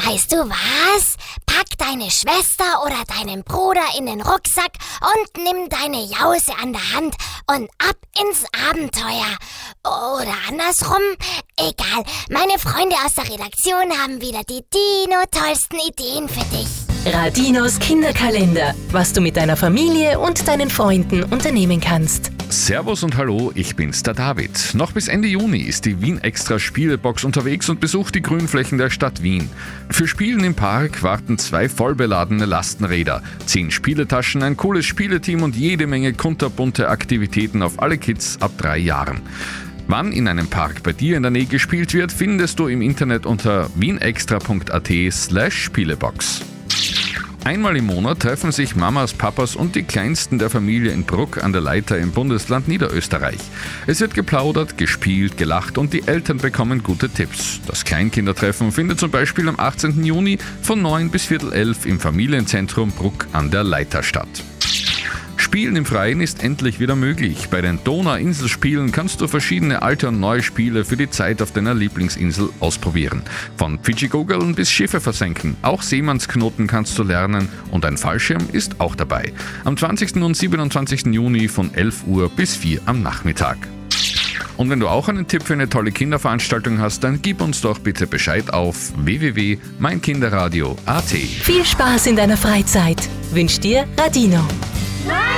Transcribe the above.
Weißt du was? Pack deine Schwester oder deinen Bruder in den Rucksack und nimm deine Jause an der Hand und ab ins Abenteuer. Oder andersrum, egal. Meine Freunde aus der Redaktion haben wieder die tollsten Ideen für dich. Radinos Kinderkalender, was du mit deiner Familie und deinen Freunden unternehmen kannst. Servus und hallo, ich bin's, der David. Noch bis Ende Juni ist die Wien Extra Spielebox unterwegs und besucht die Grünflächen der Stadt Wien. Für Spielen im Park warten 2 vollbeladene Lastenräder, 10 Spieletaschen, ein cooles Spieleteam und jede Menge kunterbunte Aktivitäten auf alle Kids ab 3 Jahren. Wann in einem Park bei dir in der Nähe gespielt wird, findest du im Internet unter wienextra.at/Spielebox. Einmal im Monat treffen sich Mamas, Papas und die Kleinsten der Familie in Bruck an der Leiter im Bundesland Niederösterreich. Es wird geplaudert, gespielt, gelacht und die Eltern bekommen gute Tipps. Das Kleinkindertreffen findet zum Beispiel am 18. Juni von 9 bis 10:15 im Familienzentrum Bruck an der Leiter statt. Spielen im Freien ist endlich wieder möglich. Bei den Donauinselspielen kannst du verschiedene alte und neue Spiele für die Zeit auf deiner Lieblingsinsel ausprobieren. Von Fidschi-Gogeln bis Schiffe versenken. Auch Seemannsknoten kannst du lernen und ein Fallschirm ist auch dabei. Am 20. und 27. Juni von 11 Uhr bis 4 am Nachmittag. Und wenn du auch einen Tipp für eine tolle Kinderveranstaltung hast, dann gib uns doch bitte Bescheid auf www.meinkinderradio.at. Viel Spaß in deiner Freizeit wünscht dir Radino.